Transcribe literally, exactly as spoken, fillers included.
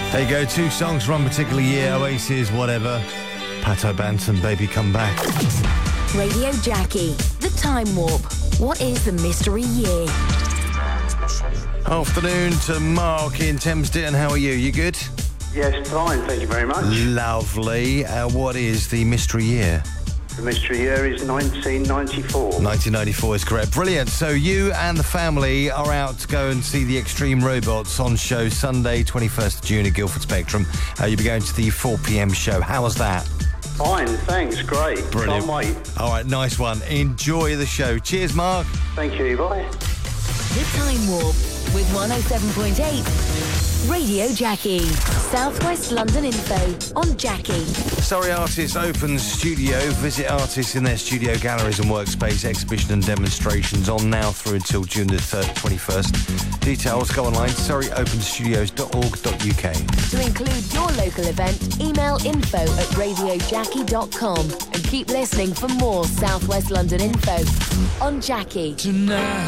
There you go, two songs from one particular year, Oasis, whatever. Pato Banton, Baby Come Back. Radio Jackie, The Time Warp. What is the mystery year? Afternoon to Mark in Thames Ditton. How are you? You good? Yes, fine, thank you very much. Lovely. Uh, what is the mystery year? The mystery year is nineteen ninety-four. nineteen ninety-four is correct. Brilliant. So you and the family are out to go and see the Extreme Robots on show Sunday, twenty-first of June at Guildford Spectrum. Uh, you'll be going to the four p.m. show. How was that? Fine, thanks, great. Brilliant. Can't wait. All right, nice one. Enjoy the show. Cheers, Mark. Thank you, bye. The Time Warp with one oh seven point eight Radio Jackie. Southwest London info on Jackie. Surrey Artists opens studio. Visit artists in their studio galleries and workspace exhibition and demonstrations on now through until June the twenty-first. Details go online surrey open studios dot org dot u k. To include your local event, email info at radio jackie dot com and keep listening for more Southwest London info on Jackie. Tonight